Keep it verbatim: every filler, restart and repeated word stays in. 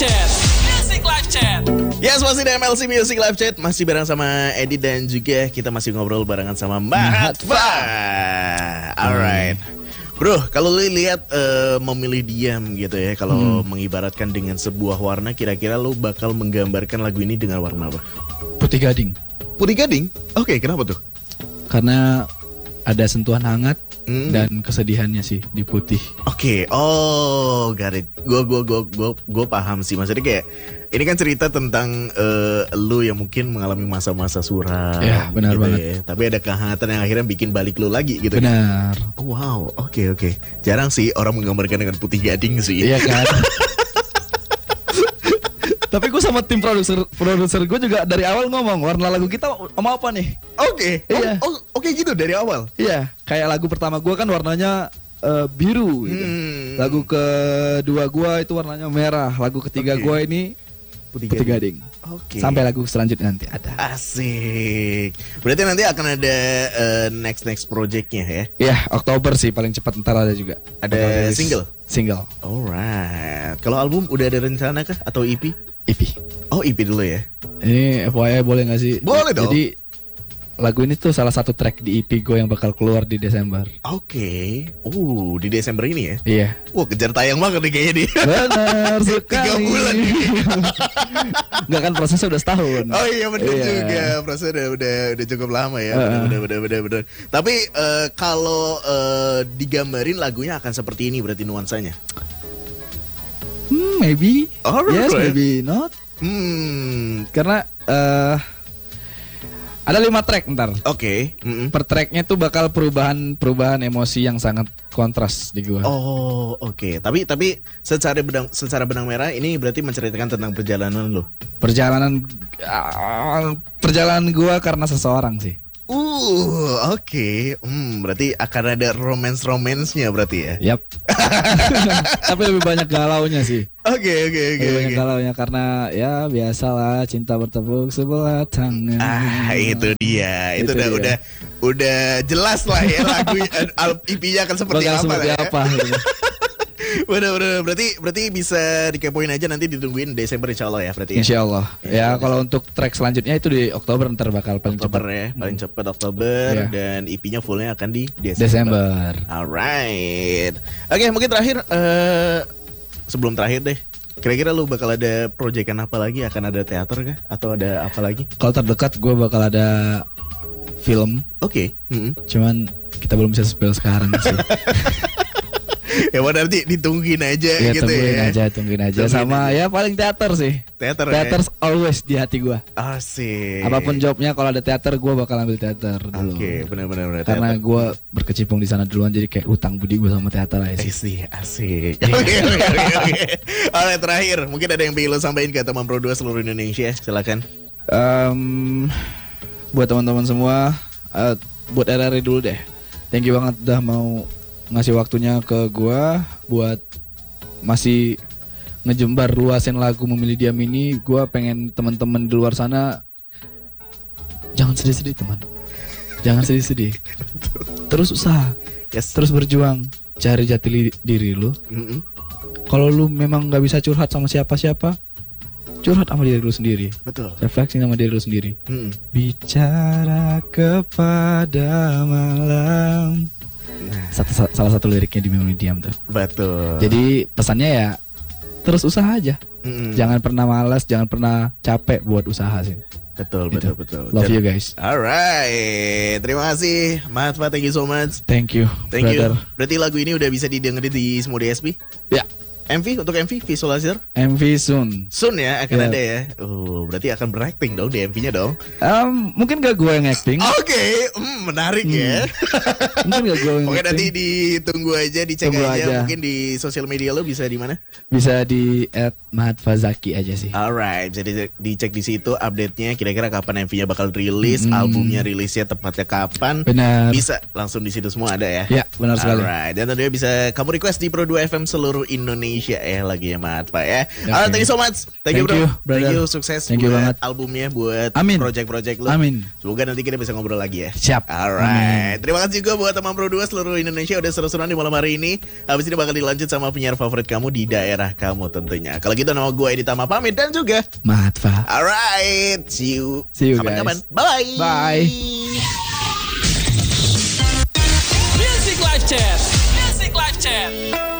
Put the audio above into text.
Chat. Music Live Chat. Yes, masih di M L C Music Live Chat. Masih bareng sama Edi dan juga kita masih ngobrol barengan sama Mahatva. Alright. Bro, kalau lu lihat uh, memilih diam gitu ya, kalau hmm. mengibaratkan dengan sebuah warna, kira-kira lu bakal menggambarkan lagu ini dengan warna apa? Putih gading. Putih gading? Oke, okay, kenapa tuh? Karena ada sentuhan hangat hmm. dan kesedihannya sih di putih. Oke, okay. oh, got it. Gue gue gue gue gue paham sih. Maksudnya kayak ini kan cerita tentang uh, lu yang mungkin mengalami masa-masa suram. Ya, benar gitu banget. Ya. Tapi ada kehangatan yang akhirnya bikin balik lu lagi gitu. Benar. Kan? Oh, wow, oke okay, oke. Okay. Jarang sih orang menggambarkan dengan putih gading sih. Iya kan. Tapi gue sama tim produser produser gue juga dari awal ngomong warna lagu kita mau apa nih? Oke, okay. Iya. Oh, oke okay gitu dari awal. Iya, kayak lagu pertama gue kan warnanya uh, biru. Gitu. Hmm. Lagu kedua gue itu warnanya merah. Lagu ketiga okay. gue ini putih, putih gading. Oke. Okay. Sampai lagu selanjutnya nanti ada. Asik. Berarti nanti akan ada uh, next next projectnya ya? Iya, Oktober sih paling cepat, ntar ada juga. Ada single. Single. Alright. Kalau album udah ada rencana kah atau E P? E P. Oh, E P dulu ya. Ini F Y I boleh gak sih? Boleh dong. Jadi lagu ini tuh salah satu track di E P gue yang bakal keluar di Desember. Oke. Okay. Uh, di Desember ini ya? Iya. Wah, kejar tayang banget nih kayaknya nih. Benar sekali. Tiga bulan nih. Enggak kan, prosesnya udah setahun. Oh iya benar iya. juga. Prosesnya udah udah udah cukup lama ya. Uh. Benar benar benar benar. Tapi uh, kalau uh, digambarin lagunya akan seperti ini berarti nuansanya. Hmm, maybe. Alright. Yes, maybe not. Hmm, karena uh, ada lima track ntar. Oke. Okay. Mm-hmm. Per tracknya tuh bakal perubahan perubahan emosi yang sangat kontras di gua. Oh, oke. Okay. Tapi tapi secara benang secara benang merah ini berarti menceritakan tentang perjalanan lo. Perjalanan uh, perjalanan gua karena seseorang sih. Uh, oke. Okay. Hmm, berarti akan ada romance-romance-nya berarti ya. Yap. Tapi lebih banyak galaunya sih. Oke, oke, oke. Lebih banyak galaunya karena ya biasalah cinta bertepuk sebelah tangan. Ah, itu dia. Itu, itu udah dia. udah udah jelas lah ya lagu E P-nya akan seperti bakal apa seperti lah ya. apa gitu. Bener-bener. Berarti berarti bisa dikepoin aja, nanti ditungguin Desember insya Allah ya berarti ya. Insya Allah. Ya kalau untuk track selanjutnya itu di Oktober ntar bakal paling Oktober cepat ya, paling cepat Oktober yeah. Dan E P-nya fullnya akan di Desember. Desember. Alright. Oke, mungkin terakhir uh, sebelum terakhir deh. Kira-kira lu bakal ada proyekan apa lagi? Akan ada teater kah? Atau ada apa lagi? Kalau terdekat gue bakal ada film. Oke. Okay. Mm-hmm. Cuman kita belum bisa spill sekarang sih. Ya udah nanti ditungguin aja ya, gitu tungguin ya. aja, tungguin aja. Tungguin sama aja. Ya paling teater sih. Teater. Teater ya? always di hati gue. Asik. Apapun jobnya, kalau ada teater gue bakal ambil teater dulu. Oke, okay, benar-benar. Karena gue berkecimpung di sana duluan, jadi kayak utang budi gue sama teater aja Asik, sih. asik. Oke, oke, oke. Alright, terakhir, mungkin ada yang pengen lo sampaikan ke teman Pro dua seluruh Indonesia, silakan. Um, buat teman-teman semua, uh, buat R R I dulu deh. Thank you banget udah mau ngasih waktunya ke gua buat masih ngejembar luasin lagu Memilih Diam ini. Gua pengen teman-teman di luar sana jangan sedih-sedih teman, jangan sedih-sedih, terus usaha, yes. Terus berjuang, cari jati diri lu. Mm-hmm. Kalau lu memang nggak bisa curhat sama siapa-siapa, curhat sama diri lu sendiri. Betul. Refleksi sama diri lu sendiri. Mm. Bicara kepada malam. Nah. Satu, salah satu liriknya di Memilih Diam tuh. Betul. Jadi pesannya ya terus usaha aja. Mm-hmm. Jangan pernah malas, jangan pernah capek buat usaha sih. Betul, gitu. betul, betul. Love you guys. Alright, terima kasih Mahatva, thank you so much. Thank you, thank brother. you. Berarti lagu ini udah bisa didengerin di semua D S P? Ya. M V, untuk M V visualizer? M V soon. Soon ya akan yeah. ada ya. Oh, berarti akan berakting dong di M V-nya dong. Um, mungkin gak gue yang acting. Oke, okay. mm, menarik hmm. ya. Mungkin gak gue yang Oke, acting. nanti ditunggu aja, dicek aja. aja. Mungkin di sosial media lo bisa di mana? Bisa di at Mahatva Zaki aja sih. Alright, jadi dicek di situ update-nya. Kira-kira kapan M V-nya bakal rilis, hmm. albumnya rilisnya tepatnya kapan? Benar. Bisa langsung di situ semua ada ya. Ya, benar sekali. Alright, dan tentunya bisa kamu request di Pro dua F M seluruh Indonesia. Indonesia ya lagunya Mahatfa ya. Oke. Alright, thank you so much. Thank, you Thank bro. you, Thank brother. you, sukses Thank you buat banget. albumnya, buat Amin. project-project lu. Amin. Semoga nanti kita bisa ngobrol lagi ya. Siap. Alright. Terima kasih juga buat teman Pro dua seluruh Indonesia udah seru-seruan di malam hari ini. Habis ini bakal dilanjut sama penyiar favorit kamu di daerah kamu tentunya. Kalau gitu nama gue Edi Tama pamit dan juga Mahatfa. alright, see you. See you, Kapan-kapan. guys. Bye. Bye.